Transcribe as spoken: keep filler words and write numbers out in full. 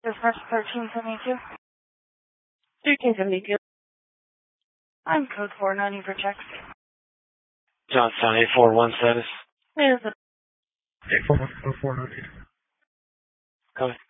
Dispatch thirteen seventy-two. thirteen seventy-two. I'm code four ninety for checks. Johnstown eight four one status. There's a eight four one, code four ninety. Go ahead.